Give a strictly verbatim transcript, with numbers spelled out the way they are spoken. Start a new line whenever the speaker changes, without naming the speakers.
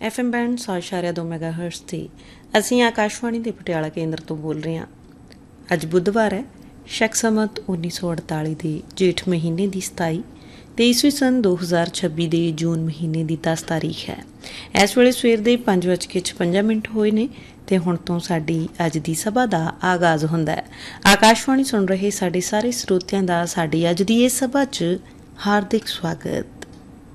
F M band ਸੌ ਇਸ਼ਾਰਿਆ ਦੋ mega hurts 'ਤੇ ਅਸੀਂ ਆਕਾਸ਼ਵਾਣੀ ਦੇ ਪਟਿਆਲਾ ਕੇਂਦਰ ਤੋਂ ਬੋਲ ਰਹੇ ਹਾਂ। ਅੱਜ ਬੁੱਧਵਾਰ ਹੈ, ਸ਼ਕ ਸੰਮਤ ਉੱਨੀ ਸੌ ਅੜਤਾਲੀ ਦੇ ਜੇਠ ਮਹੀਨੇ ਦੀ ਸਤਾਈ ਅਤੇ ਈਸਵੀ ਸਨ ਦੋ ਹਜ਼ਾਰ ਛੱਬੀ ਦੇ ਜੂਨ ਮਹੀਨੇ ਦੀ ਦਸ ਤਾਰੀਖ ਹੈ। ਇਸ ਵੇਲੇ ਸਵੇਰ ਦੇ ਪੰਜ ਵੱਜ ਕੇ ਛਪੰਜਾ ਮਿੰਟ ਹੋਏ ਨੇ ਅਤੇ ਹੁਣ ਤੋਂ ਸਾਡੀ ਅੱਜ ਦੀ ਸਭਾ ਦਾ ਆਗਾਜ਼ ਹੁੰਦਾ ਹੈ। ਆਕਾਸ਼ਵਾਣੀ ਸੁਣ ਰਹੇ ਸਾਡੇ ਸਾਰੇ ਸਰੋਤਿਆਂ ਦਾ ਸਾਡੀ ਅੱਜ ਦੀ ਇਸ ਸਭਾ 'ਚ ਹਾਰਦਿਕ ਸਵਾਗਤ।